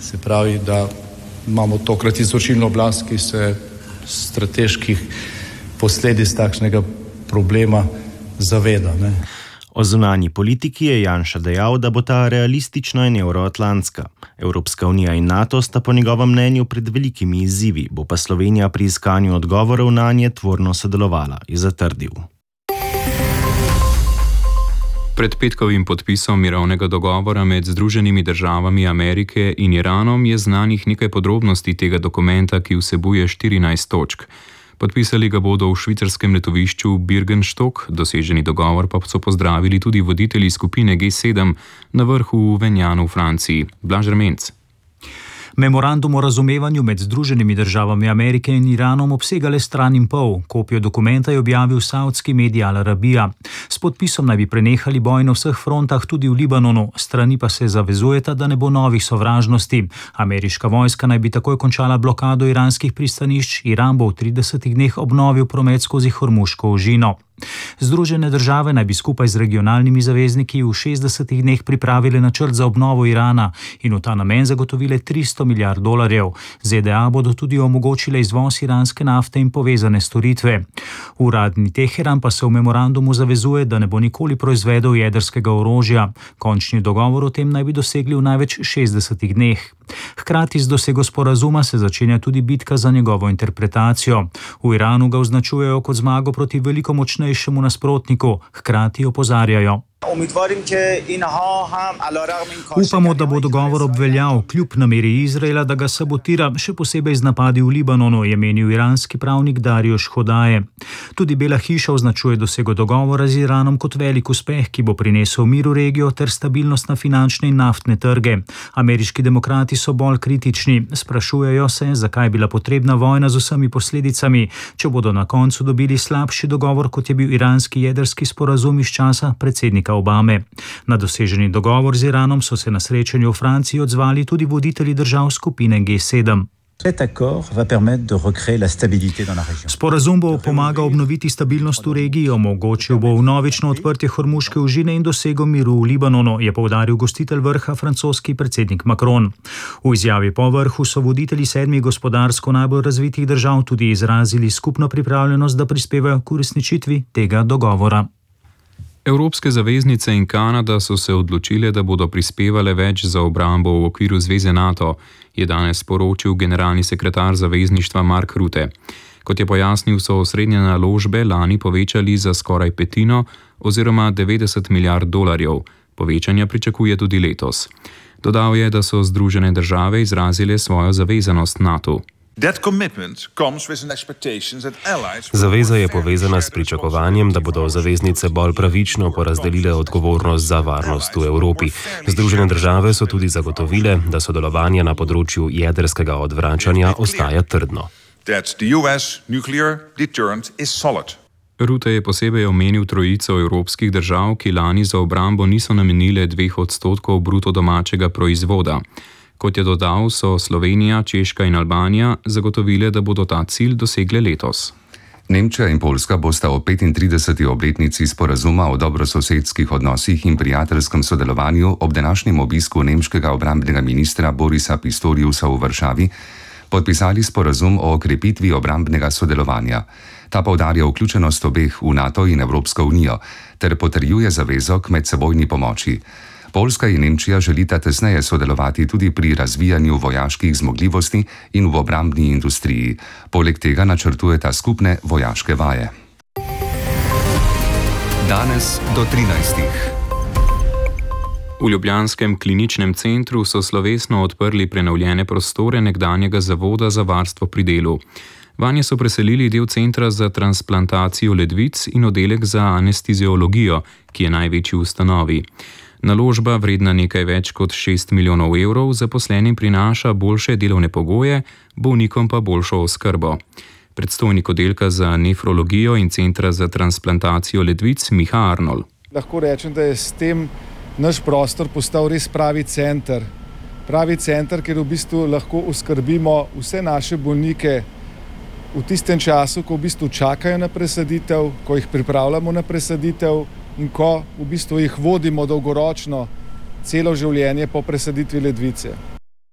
Se pravi, da imamo tokrat izvršilno oblast, ki se strateških posledic takšnega problema zaveda. Ne. O zunanji politiki je Janša dejal, da bo ta realistična in evroatlantska. Evropska unija in NATO sta po njegovem mnenju pred velikimi izzivi, bo pa Slovenija pri iskanju odgovorov nanje tvorno sodelovala, je zatrdil. Pred petkovim podpisom mirovnega dogovora med Združenimi državami Amerike in Iranom je znanih nekaj podrobnosti tega dokumenta, ki vsebuje 14 točk. Podpisali ga bodo v švicarskem letovišču Birkenstock, doseženi dogovor pa so pozdravili tudi voditelji skupine G7 na vrhu v Venjanu v Franciji. Blaž Remenc. Memorandum o razumevanju med Združenimi državami Amerike in Iranom obsega le stran in pol. Kopijo dokumenta je objavil saudski medij Al Arabija. S podpisom naj bi prenehali boj na vseh frontah, tudi v Libanonu. Strani pa se zavezujeta, da ne bo novih sovražnosti. Ameriška vojska naj bi takoj končala blokado iranskih pristanišč. Iran bo v 30 dneh obnovil promet skozi Hormuško ožino. Združene države naj bi skupaj z regionalnimi zavezniki v 60 dneh pripravile načrt za obnovo Irana in v ta namen zagotovile $300 milijard. ZDA bodo tudi omogočile izvoz iranske nafte in povezane storitve. Uradni Teheran pa se v memorandumu zavezuje, da ne bo nikoli proizvedel jedrskega orožja. Končni dogovor o tem naj bi dosegli v največ 60 dneh. Hkrati z dosego sporazuma se začenja tudi bitka za njegovo interpretacijo. V Iranu ga označujejo kot zmago proti veliko močnejšemu nasprotniku, hkrati opozarjajo. Upamo, da bo dogovor obveljal kljub nameri Izraela, da ga sabotira, še posebej z napadi v Libanonu, je menil iranski pravnik Dario Šhodaje. Tudi Bela hiša označuje dosego dogovora z Iranom kot velik uspeh, ki bo prinesel mir v regijo ter stabilnost na finančne in naftne trge. Ameriški demokrati so bolj kritični. Sprašujejo se, zakaj je bila potrebna vojna z vsemi posledicami, če bodo na koncu dobili slabši dogovor, kot je bil iranski jedrski sporazum iz časa predsednika Obame. Na doseženi dogovor z Iranom so se na srečanju v Franciji odzvali tudi voditelji držav skupine G7. Sporazum bo pomagal obnoviti stabilnost v regiji, omogočil bo vnovično odprtje Hormuške ožine in dosego miru v Libanonu, je poudaril gostitelj vrha francoski predsednik Macron. V izjavi po vrhu so voditelji 7 gospodarsko najbolj razvitih držav tudi izrazili skupno pripravljenost, da prispevajo k uresničitvi tega dogovora. Evropske zaveznice in Kanada so se odločile, da bodo prispevale več za obrambo v okviru zveze NATO, je danes sporočil generalni sekretar zavezništva Mark Rutte. Kot je pojasnil, so osrednje naložbe lani povečali za skoraj petino oziroma $90 milijard. Povečanja pričakuje tudi letos. Dodal je, da so Združene države izrazile svojo zavezanost NATO. Zaveza je povezana s pričakovanjem, da bodo zaveznice bolj pravično porazdelile odgovornost za varnost v Evropi. Združene države so tudi zagotovile, da sodelovanje na področju jedrskega odvračanja ostaja trdno. Rutte je posebej omenil trojico evropskih držav, ki lani za obrambo niso namenile 2% bruto domačega proizvoda. Kot je dodal, so Slovenija, Češka in Albanija zagotovile, da bodo ta cilj dosegle letos. Nemčija in Poljska bosta o 35. obletnici sporazuma o dobrososedskih odnosih in prijateljskem sodelovanju ob današnjem obisku nemškega obrambnega ministra Borisa Pistoriusa v Varšavi podpisali sporazum o okrepitvi obrambnega sodelovanja. Ta poudarja vključenost obeh v NATO in Evropsko unijo ter potrjuje zavezo k medsebojni pomoči. Poljska in Nemčija želita tesneje sodelovati tudi pri razvijanju vojaških zmogljivosti in v obrambni industriji. Poleg tega načrtujeta skupne vojaške vaje. Danes do 13. V ljubljanskem kliničnem centru so slovesno odprli prenovljene prostore nekdanjega zavoda za varstvo pri delu. Vanje so preselili del centra za transplantacijo ledvic in oddelek za anesteziologijo, ki je največji v ustanovi. Naložba, vredna nekaj več kot 6 milijonov evrov, zaposlenim prinaša boljše delovne pogoje, bolnikom pa boljšo oskrbo. Predstojnik oddelka za nefrologijo in centra za transplantacijo ledvic Miha Arnold. Lahko rečem, da je s tem naš prostor postal res pravi center. Pravi center, kjer v bistvu lahko oskrbimo vse naše bolnike v tistem času, ko v bistvu čakajo na presaditev, ko jih pripravljamo na presaditev in ko v bistvu jih vodimo dolgoročno celo življenje po presaditvi ledvice.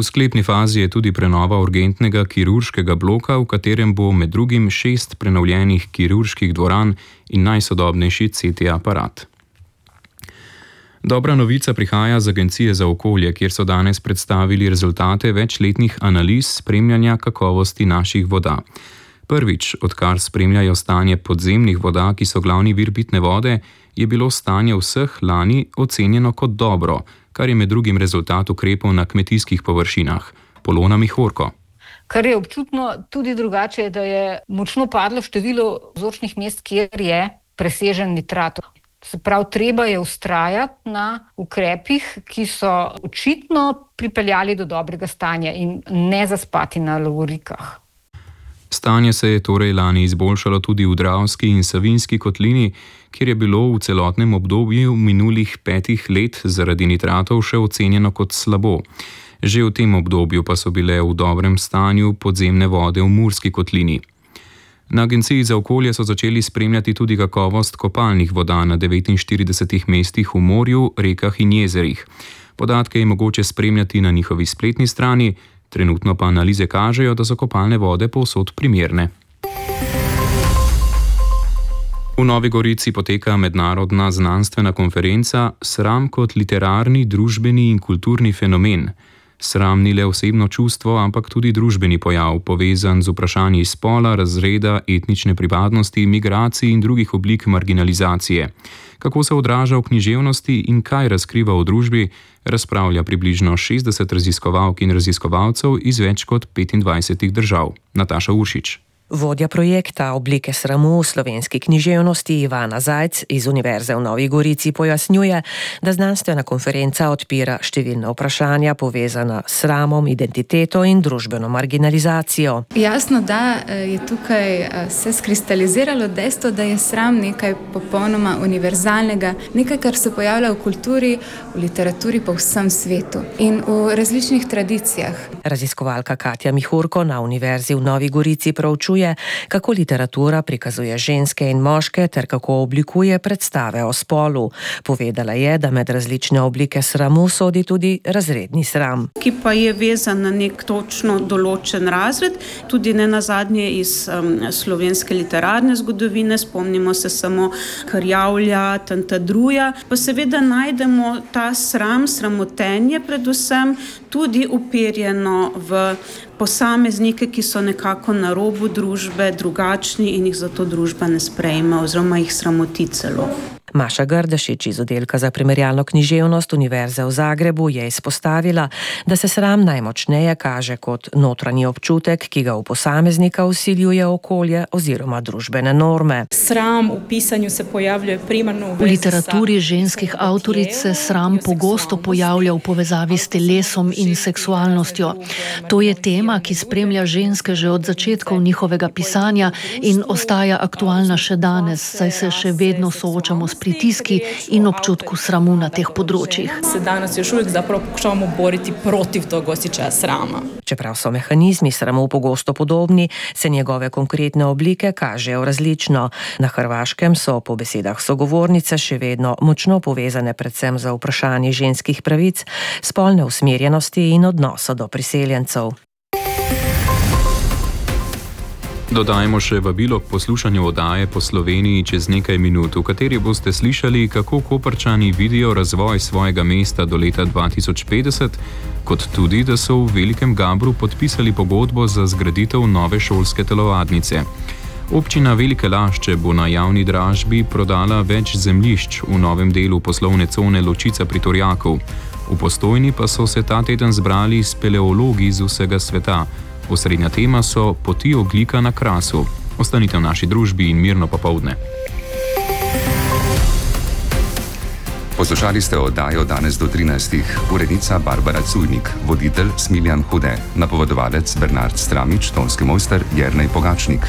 V sklepni fazi je tudi prenova urgentnega kirurškega bloka, v katerem bo med drugim 6 prenovljenih kirurških dvoran in najsodobnejši CT aparat. Dobra novica prihaja z Agencije za okolje, kjer so danes predstavili rezultate večletnih analiz spremljanja kakovosti naših voda. Prvič, odkar spremljajo stanje podzemnih voda, ki so glavni vir pitne vode, je bilo stanje vseh lani ocenjeno kot dobro, kar je med drugim rezultat ukrepov na kmetijskih površinah. Polona Mihorko. Kar je občutno tudi drugače, da je močno padlo število vzorčnih mest, kjer je presežen nitrat. Se pravi, treba je vztrajati na ukrepih, ki so očitno pripeljali do dobrega stanja in ne zaspati na lovorikah. Stanje se je torej lani izboljšalo tudi v Dravski in Savinjski kotlini, kjer je bilo v celotnem obdobju minulih 5 let zaradi nitratov še ocenjeno kot slabo. Že v tem obdobju pa so bile v dobrem stanju podzemne vode v Murski kotlini. Na Agenciji za okolje so začeli spremljati tudi kakovost kopalnih voda na 49 mestih v morju, rekah in jezerih. Podatke je mogoče spremljati na njihovi spletni strani, trenutno pa analize kažejo, da so kopalne vode povsod primerne. V Novi Gorici poteka mednarodna znanstvena konferenca Sram kot literarni, družbeni in kulturni fenomen. Sram ni le osebno čustvo, ampak tudi družbeni pojav, povezan z vprašanji spola, razreda, etnične pripadnosti, migracij in drugih oblik marginalizacije. Kako se odraža v književnosti in kaj razkriva v družbi, razpravlja približno 60 raziskovalk in raziskovalcev iz več kot 25 držav. Nataša Uršič. Vodja projekta Oblike sramu v slovenski književnosti Ivana Zajc iz Univerze v Novi Gorici pojasnjuje, da znanstvena konferenca odpira številna vprašanja povezana s sramom, identiteto in družbeno marginalizacijo. Jasno, da je tukaj se skristaliziralo dejstvo, da je sram nekaj popolnoma univerzalnega, nekaj, kar se pojavlja v kulturi, v literaturi po vsem svetu in v različnih tradicijah. Raziskovalka Katja Mihorko na Univerzi v Novi Gorici proučuje, kako literatura prikazuje ženske in moške ter kako oblikuje predstave o spolu. Povedala je, da med različne oblike sramu sodi tudi razredni sram. Ki pa je vezan na nek točno določen razred, tudi ne nazadnje iz slovenske literarne zgodovine, spomnimo se samo Krjavlja, Tantadruja, pa seveda najdemo ta sram, sramotenje predvsem tudi uperjeno v posameznike, ki so nekako na robu družbe, drugačni in jih zato družba ne sprejme oziroma jih sramoti celo. Maša Grdešič iz oddelka za primerjalno književnost Univerze v Zagrebu je izpostavila, da se sram najmočneje kaže kot notranji občutek, ki ga v posameznika vsiljuje okolje oziroma družbene norme. Sram v pisanju se pojavlja primarno v literaturi ženskih avtoric se sram pogosto pojavlja v povezavi s telesom in seksualnostjo. To je tema, ki spremlja ženske že od začetkov njihovega pisanja in ostaja aktualna še danes, saj se še vedno soočamo s pritiski in občutku sramu na teh področjih. Se danes još uvijek zapravo pokušavamo boriti protiv tog osjećaja srama. Čeprav so mehanizmi sramu pogosto podobni, se njegove konkretne oblike kažejo različno. Na Hrvaškem so po besedah sogovornice še vedno močno povezane predvsem za vprašanje ženskih pravic, spolne usmerjenosti in odnosa do priseljencev. Dodajmo še vabilo k poslušanju oddaje po Sloveniji čez nekaj minut, v kateri boste slišali, kako Koprčani vidijo razvoj svojega mesta do leta 2050, kot tudi, da so v Velikem Gabru podpisali pogodbo za zgraditev nove šolske telovadnice. Občina Velike Lašče bo na javni dražbi prodala več zemljišč v novem delu poslovne cone Ločica pri Torjaku. V Postojni pa so se ta teden zbrali speleologi iz vsega sveta. Osrednja tema so poti ogljika na Krasu. Ostanite v naši družbi in mirno popoldne. Poslušali ste oddajo danes do 13. Urednica Barbara Cujnik, voditelj Smiljan Hude, napovedovalec Bernard Stramič, tonski mojster Jernej Pogačnik.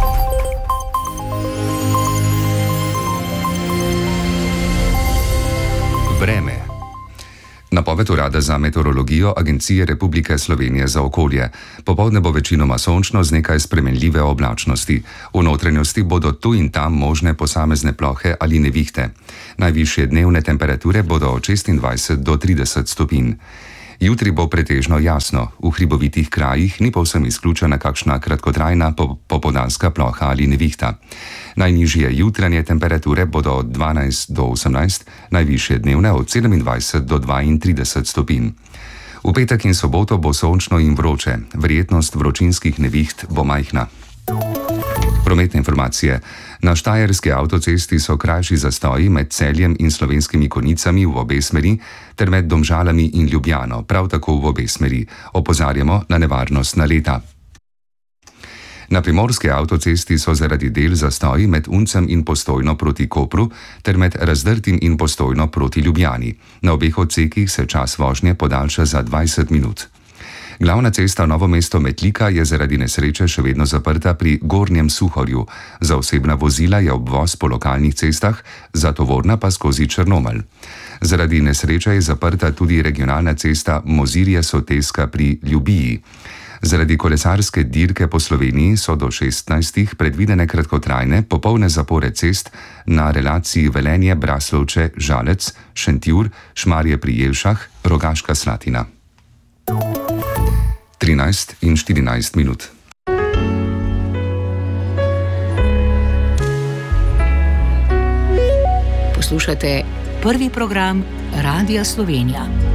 Vreme. Napoved Urada za meteorologijo Agencije Republike Slovenije za okolje. Popoldne bo večinoma sončno z nekaj spremenljive oblačnosti. V notranjosti bodo tu in tam možne posamezne plohe ali nevihte. Najvišje dnevne temperature bodo od 26 do 30 stopinj. Jutri bo pretežno jasno, v hribovitih krajih ni povsem izključena kakšna kratkotrajna popoldanska ploha ali nevihta. Najnižje jutranje temperature bodo od 12 do 18, najvišje dnevne od 27 do 32 stopinj. V petek in soboto bo sončno in vroče, verjetnost vročinskih neviht bo majhna. Prometne informacije. Na štajerski avtocesti so krajši zastoji med Celjem in Slovenskimi Konjicami v obe smeri ter med Domžalami in Ljubljano, prav tako v obe smeri. Opozarjamo na nevarnost naleta. Na primorski avtocesti so zaradi del zastoji med Uncem in Postojno proti Kopru ter med Razdrtim in Postojno proti Ljubljani. Na obeh odsekih se čas vožnje podaljša za 20 minut. Glavna cesta Novo mesto-Metlika je zaradi nesreče še vedno zaprta pri Gornjem Suhorju. Za osebna vozila je obvoz po lokalnih cestah, za tovorna pa skozi Črnomelj. Zaradi nesreče je zaprta tudi regionalna cesta Mozirje-Soteska pri Ljubiji. Zaradi kolesarske dirke po Sloveniji so do 16. predvidene kratkotrajne popolne zapore cest na relaciji Velenje-Braslovče-Žalec, Šentjur, Šmarje pri Jelšah, Rogaška Slatina. 13 in 14 minut. Poslušate prvi program Radia Slovenija.